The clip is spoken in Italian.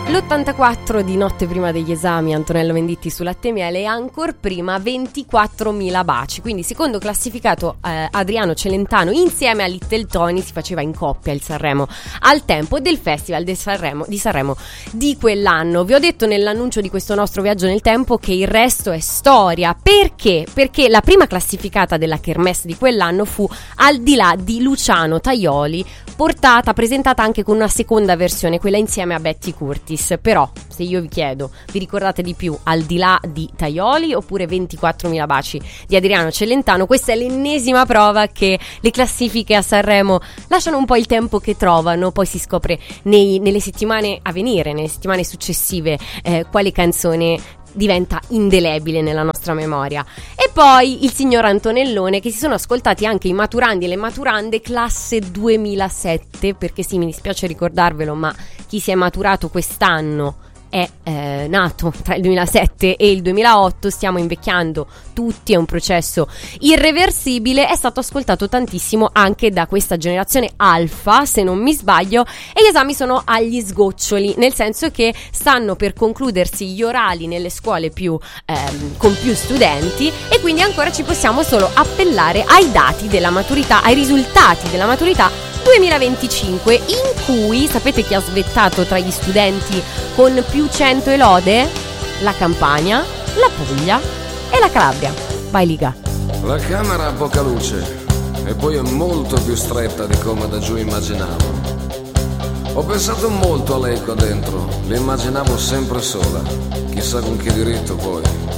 L'84 di Notte prima degli esami, Antonello Venditti su Latte e Miele, e ancor prima 24.000 baci. Quindi secondo classificato Adriano Celentano insieme a Little Tony si faceva in coppia il Sanremo al tempo del Festival di Sanremo di quell'anno. Vi ho detto nell'annuncio di questo nostro viaggio nel tempo che il resto è storia. Perché? Perché la prima classificata della Kermesse di quell'anno fu Al di là di Luciano Tajoli, presentata anche con una seconda versione, quella insieme a Betty Curtis. Però se io vi chiedo, vi ricordate di più Al di là di Tajoli oppure 24.000 baci di Adriano Celentano? Questa è l'ennesima prova che le classifiche a Sanremo lasciano un po' il tempo che trovano, poi si scopre nelle settimane a venire, nelle settimane successive, quale canzone diventa indelebile nella nostra memoria. E poi il signor Antonellone, che si sono ascoltati anche i maturandi e le maturande classe 2007, perché sì, mi dispiace ricordarvelo, ma chi si è maturato quest'anno è nato tra il 2007 e il 2008, stiamo invecchiando tutti, è un processo irreversibile. È stato ascoltato tantissimo anche da questa generazione alfa, se non mi sbaglio, e gli esami sono agli sgoccioli, nel senso che stanno per concludersi gli orali nelle scuole con più studenti, e quindi ancora ci possiamo solo appellare ai dati della maturità, ai risultati della maturità 2025, in cui sapete chi ha svettato tra gli studenti con più 100 e lode? La Campania, la Puglia e la Calabria. Vai Liga. La camera ha poca luce e poi è molto più stretta di come da giù immaginavo. Ho pensato molto a lei qua dentro, l'immaginavo sempre sola, chissà con che diritto poi.